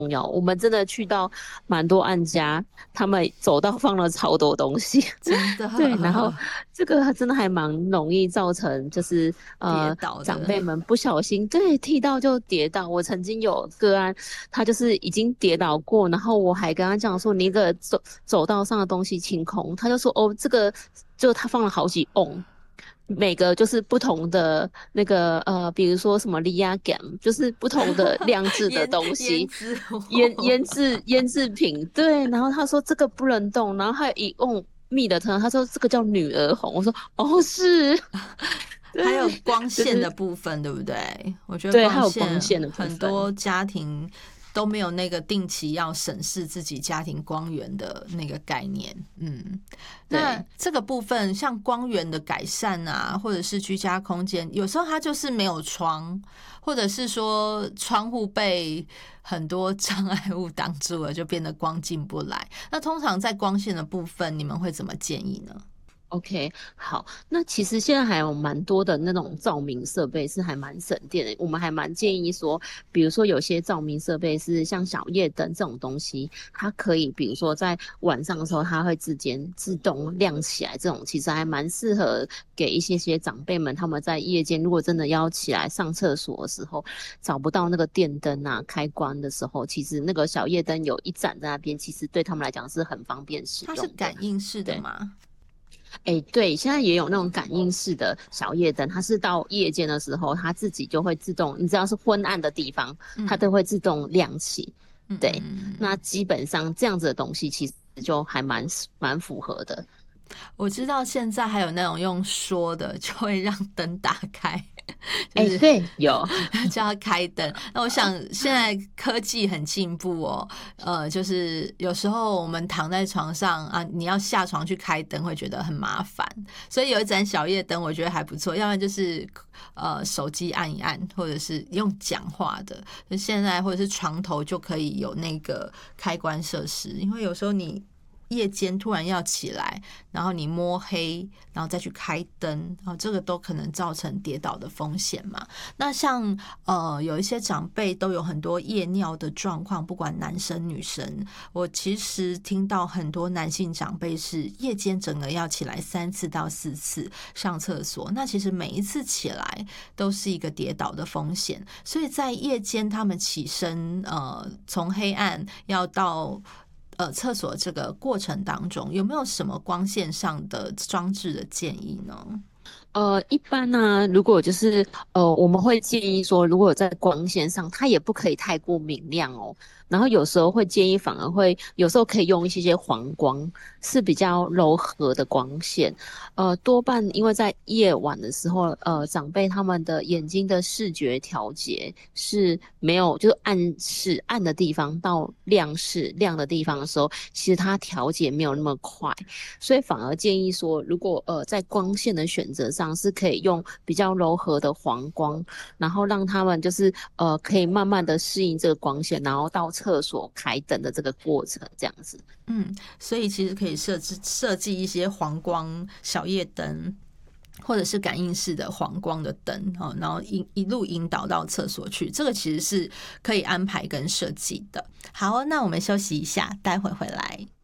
要。我们真的去到蛮多案家，他们走道放了超多东西。 真的对，然后这个真的还蛮容易造成，就是跌倒的。 长辈们不小心对踢到就跌倒。我曾经有个案，他就是已经跌倒过，然后我还跟他讲说，你这个走道上的东西清空，他就说哦，这个就他放了好几瓮。每个就是不同的那个比如说什么利亚感，就是不同的酿制的东西， 腌制腌物。 腌制腌制品，对。然后他说这个不能动，然后还有一瓮蜜的汤，他说这个叫女儿红，我说哦是， 还有对， 光线的就是部分，对不对？我觉得对，还光线有光线的部很分。 多家庭都没有那个定期要审视自己家庭光源的那个概念。那对。 这个部分像光源的改善啊，或者是居家空间，有时候它就是没有窗，或者是说窗户被很多障碍物挡住了，就变得光进不来。那通常在光线的部分，你们会怎么建议呢？ OK，好，那其实现在还有蛮多的那种照明设备是还蛮省电的，我们还蛮建议说，比如说有些照明设备是像小夜灯这种东西，它可以比如说在晚上的时候它会自动亮起来，这种其实还蛮适合给一些长辈们，他们在夜间如果真的要起来上厕所的时候，找不到那个电灯啊开关的时候，其实那个小夜灯有一盏在那边，其实对他们来讲是很方便使它是用的。 感应式的对。 吗？ 哎，对，现在也有那种感应式的小夜灯，它是到夜间的时候，它自己就会自动，你只要是昏暗的地方，它嗯都会自动亮起。 嗯嗯对，那嗯。 基本上这样子的东西其实就还蛮符合的。 我知道现在还有那种用说的，就会让灯打开，就哎， 是对，有。 叫它开灯。那我想现在科技很进步哦，就是有时候我们躺在床上啊，你要下床去开灯会觉得很麻烦，所以有一盏小夜灯我觉得还不错。要不然就是手机按一按，或者是用讲话的，就现在或者是床头就可以有那个开关设施，因为有时候你夜间突然要起来，然后你摸黑，然后再去开灯，然后这个都可能造成跌倒的风险嘛。那像有一些长辈都有很多夜尿的状况，不管男生女生，我其实听到很多男性长辈是夜间整个要起来3次到4次上厕所，那其实每一次起来都是一个跌倒的风险，所以在夜间他们起身从黑暗要到厕所这个过程当中，有没有什么光线上的装置的建议呢？ 一般呢，如果就是我们会建议说，如果在光线上，它也不可以太过明亮哦。然后有时候会建议，反而会有时候可以用一些黄光，是比较柔和的光线。多半因为在夜晚的时候，长辈他们的眼睛的视觉调节是没有，就是暗的地方到亮的地方的时候，其实它调节没有那么快。所以反而建议说，如果在光线的选择上是可以用比较柔和的黄光，然后让他们就是可以慢慢的适应这个光线，然后到厕所开灯的这个过程，这样子。 所以其实可以设计一些黄光小夜灯，或者是感应式的黄光的灯，然后一路引导到厕所去，这个其实是可以安排跟设计的。好，那我们休息一下，待会回来。